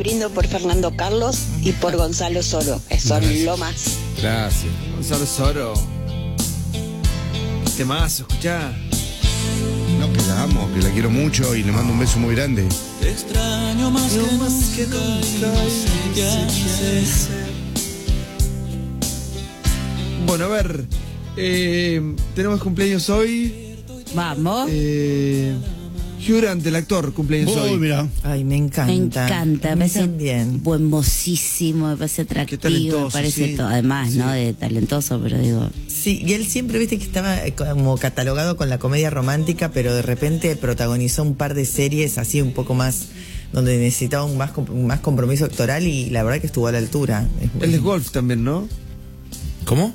brindo por Fernando Carlos y por Gonzalo Soro. Son lo más. Gracias. Gonzalo Soro. Temazo, escuchá. No, que la amo, que la quiero mucho y le mando un beso muy grande. Te extraño más que nunca. Bueno, a ver. Tenemos cumpleaños hoy. Vamos. Hugh Grant, el actor, cumpleaños hoy. Mira. Ay, me encanta. Me encanta, me parece bien. buen mocísimo, me parece atractivo, talentoso, me parece sí. todo. Además, Sí. ¿no? De talentoso, pero digo. Sí, y él siempre, viste, que estaba como catalogado con la comedia romántica, pero de repente protagonizó un par de series así un poco más, donde necesitaba un más compromiso actoral y la verdad que estuvo a la altura. Él es Wolf también, ¿no? ¿Cómo?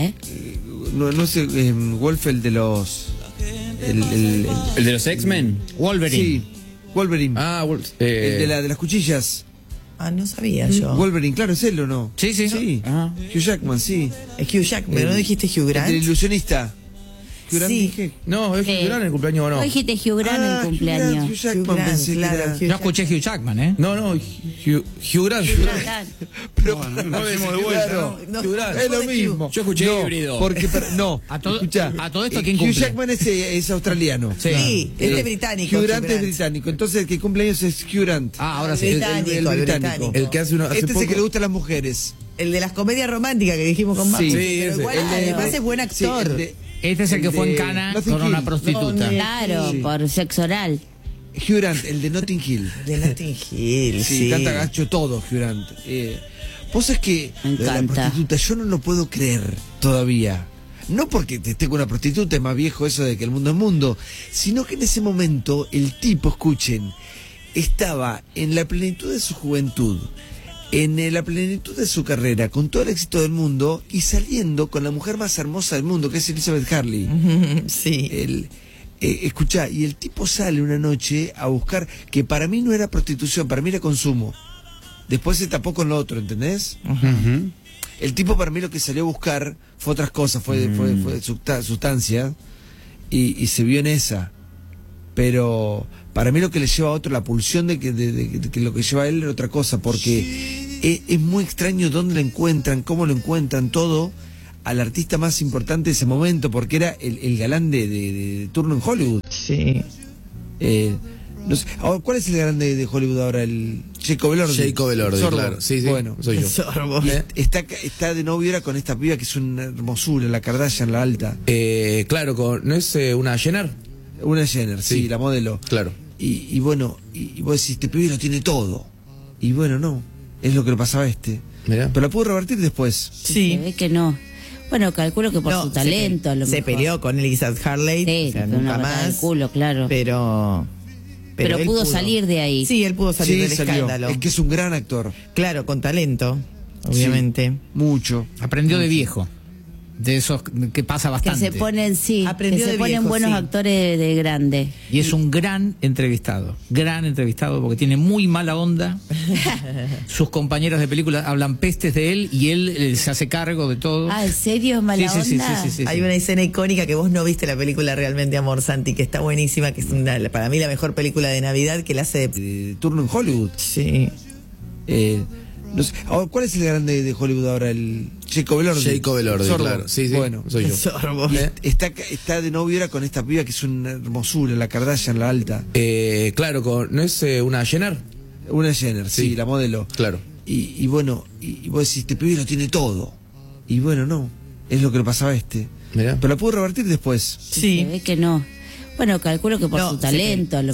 No sé, Wolf, el de los... ¿El de los X-Men? Wolverine. Sí, Wolverine. El de las cuchillas. Ah, no sabía yo. Wolverine, claro, es él o no. Sí, sí. Sí. Ah. Hugh Jackman, sí. Es Hugh Jackman, ¿no dijiste Hugh Grant? El ilusionista. Hugh Grant Sí. dije. No, es Hugh Grant en el cumpleaños o no. No dijiste Hugh Grant en el cumpleaños. Hugh Jackman, Hugh Grant, pensé que claro, era. Hugh Yo escuché Hugh Jackman, ¿eh? No, Hugh Grant. Pero No decimos de vuelta, claro, ¿no? No, Hugh Grant. es lo mismo. Yo escuché no, híbrido. Porque, no, A todo esto, ¿quién Hugh cumple? Jackman es australiano. Sí, es de británico. Hugh Grant es británico. Entonces el que cumpleaños es Hugh Grant. Ah, ahora sí. Británico, el británico. El que hace Este es el que le gusta a las mujeres. El de las comedias románticas que dijimos con Macu. Sí, Pero ese. igual, El de- además es buen sí, actor. el de- Este es el que el fue en de Cana Notting con una Hill. prostituta. Claro, Sí. por sexo oral. Hugh Grant, el de Notting Hill. De Notting Hill, Sí, sí. canta gacho todo, Hugh Grant. Vos es que Me lo de la encanta. prostituta, yo no lo puedo creer todavía. No porque esté con una prostituta, es más viejo eso de que el mundo es mundo, sino que en ese momento el tipo, escuchen, estaba en la plenitud de su juventud, en la plenitud de su carrera, con todo el éxito del mundo y saliendo con la mujer más hermosa del mundo, que es Elizabeth Hurley. Sí. Escuchá, y el tipo sale una noche a buscar, que para mí no era prostitución, para mí era consumo. Después se tapó con lo otro, ¿entendés? El tipo para mí lo que salió a buscar fue otras cosas, fue sustancia, y se vio en esa. Pero para mí lo que le lleva a otro, la pulsión de que lo que lleva a él era otra cosa, porque es muy extraño dónde lo encuentran, cómo lo encuentran, todo al artista más importante de ese momento, porque era el galán de turno en Hollywood. Sí. No sé, ahora, ¿cuál es el galán de Hollywood ahora? El Jacob Elordi. Jacob Elordi, Sorbo. claro. Sí, sí. Bueno, Soy yo. Sorbo. está de novio ahora con esta piba que es una hermosura, la Kardashian, la alta. Claro, ¿no es una Jenner? Una Jenner, sí, Sí. la modelo. Claro. Y bueno, y vos decís, este pibe lo tiene todo. Y bueno, no, es lo que le pasaba a este. Mirá. Pero la pudo revertir después. Sí. Se ve que no. Bueno, calculo que por No, su talento. a lo se mejor. peleó con Elizabeth Hurley. Sí, o sea, con una nunca patada más. del culo, claro. Pero Pero él pudo salir de ahí. Sí, él pudo salir del salió. escándalo. Es que es un gran actor. Claro, con talento, obviamente. Sí, mucho. Aprendió de viejo. De esos que pasa Que bastante. se ponen, sí, Aprendió que se de ponen viejo, buenos sí. actores de grande. Y es un gran entrevistado. Gran entrevistado porque tiene muy mala onda. Sus compañeros de película hablan pestes de él y él se hace cargo de todo. Ah, ¿en serio? ¿Mala Sí, sí, onda? sí. Hay una escena icónica que vos no viste la película realmente, Amor Santi, que está buenísima, que es para mí la mejor película de Navidad, que la hace De turno en Hollywood. Sí. No sé, ahora, ¿cuál es el galán de Hollywood ahora? El Jacob Elordi. Jacob Elordi, Sorbo. claro. Sí, sí. Bueno, Soy yo. Sorbo. está de novio ahora con esta piba que es una hermosura, la Kardashian, la alta. Claro, ¿no es una Jenner? Una Jenner, sí, Sí. la modelo. Claro. Y bueno, y vos decís, este pibe lo tiene todo. Y bueno, no, es lo que le pasaba a este. Mirá. Pero la pudo revertir después. Sí. Se ve que no. Bueno, calculo que por No, su talento. a lo